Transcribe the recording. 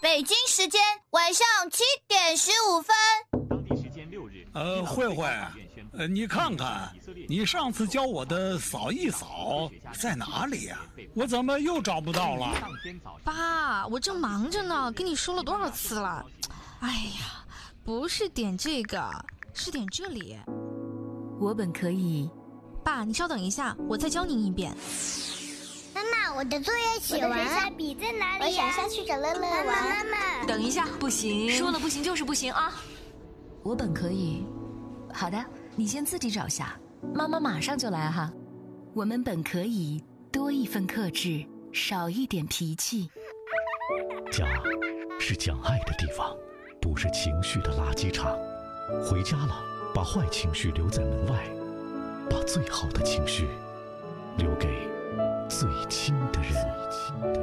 北京时间晚上7:15。 当地时间6日。 慧慧，你看看，你上次教我的扫一扫在哪里呀？我怎么又找不到了？ 爸，我正忙着呢，跟你说了多少次了？哎呀，不是点这个，是点这里。 我本可以。 爸，你稍等一下，我再教您一遍。 妈妈，我的作业写完了，笔在哪里？我想下去找乐乐玩。妈妈， 等一下，不行，说了不行就是不行啊！我本可以。好的，你先自己找下，妈妈马上就来哈。我们本可以多一份克制，少一点脾气。 家是讲爱的地方，不是情绪的垃圾场。回家了，把坏情绪留在门外，把最好的情绪留给最亲的人。